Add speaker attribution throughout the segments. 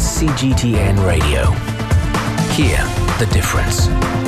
Speaker 1: is CGTN Radio. Hear the difference.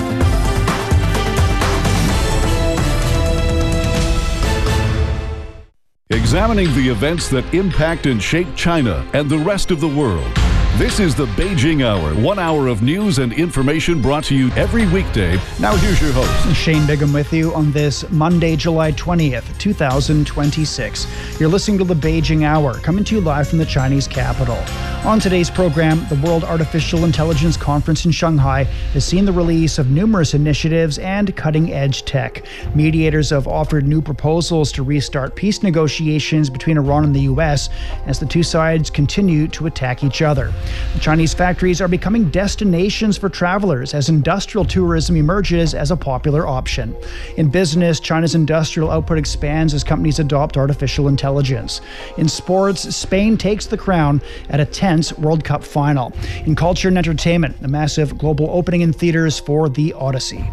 Speaker 2: Examining the events that impact and shape China and the rest of the world. This is the Beijing Hour, 1 hour of news and information brought to you every weekday. Now here's your host,
Speaker 3: Shane Bigham, with you on this Monday, July 20th, 2026. You're listening to the Beijing Hour, coming to you live from the Chinese capital. On today's program, the World Artificial Intelligence Conference in Shanghai has seen the release of numerous initiatives and cutting-edge tech. Mediators have offered new proposals to restart peace negotiations between Iran and the U.S. as the two sides continue to attack each other. The Chinese factories are becoming destinations for travelers as industrial tourism emerges as a popular option. In business, China's industrial output expands as companies adopt artificial intelligence. In sports, Spain takes the crown at a tense World Cup final. In culture and entertainment, a massive global opening in theaters for The Odyssey.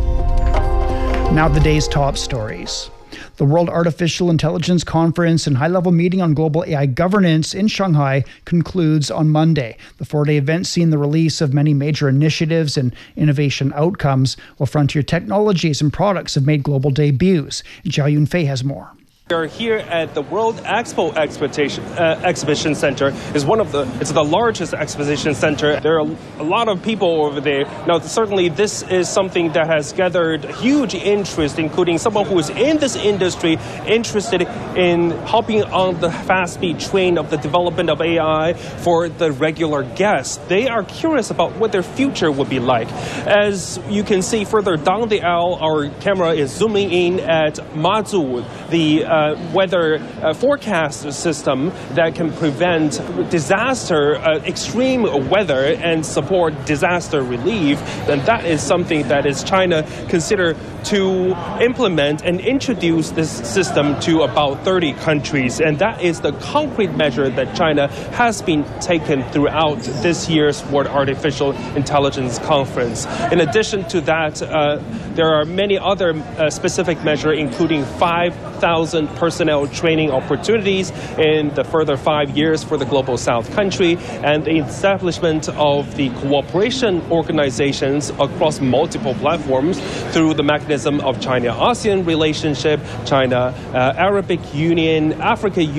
Speaker 3: Now the day's top stories. The World Artificial Intelligence Conference and high-level meeting on global AI governance in Shanghai concludes on Monday. The four-day event seen the release of many major initiatives and innovation outcomes, while frontier technologies and products have made global debuts. Zhao Yunfei has more.
Speaker 4: We are here at the World Expo Exhibition Center. It's the largest exposition center. There are a lot of people over there. Now, certainly this is something that has gathered huge interest, including someone who is in this industry, interested in hopping on the fast-speed train of the development of AI for the regular guests. They are curious about what their future would be like. As you can see further down the aisle, our camera is zooming in at Mazu, the weather forecast system that can prevent disaster, extreme weather, and support disaster relief. And that is something that is China consider to implement and introduce this system to about 30 countries. And that is the concrete measure that China has been taken throughout this year's World Artificial Intelligence Conference. In addition to that, there are many other specific measures, including 5,000 personnel training opportunities in the further 5 years for the Global South country, and the establishment of the cooperation organizations across multiple platforms through the mechanism of China-ASEAN relationship, China-Arabic Union, Africa